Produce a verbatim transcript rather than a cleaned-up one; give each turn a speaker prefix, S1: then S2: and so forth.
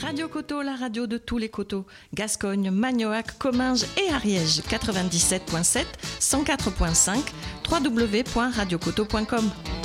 S1: Radio Coteau, la radio de tous les coteaux. Gascogne, Magnoac, Comminges et Ariège. quatre-vingt-dix-sept virgule sept, cent quatre virgule cinq, w w w point radio coteau point com.